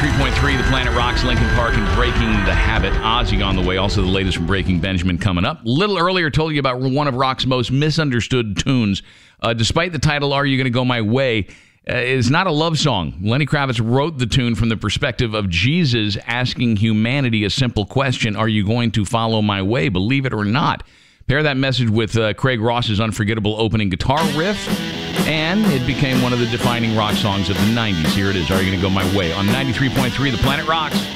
93.3, The Planet Rocks, Linkin Park, and Breaking the Habit. Ozzy on the way. Also, the latest from Breaking Benjamin coming up. A little earlier, told you about one of rock's most misunderstood tunes. Despite the title, Are You Gonna Go My Way? Is not a love song. Lenny Kravitz wrote the tune from the perspective of Jesus asking humanity a simple question: are you going to follow my way, believe it or not? Pair that message with Craig Ross's unforgettable opening guitar riff, and it became one of the defining rock songs of the 90s. Here it is, Are You Gonna Go My Way? On 93.3, The Planet Rocks.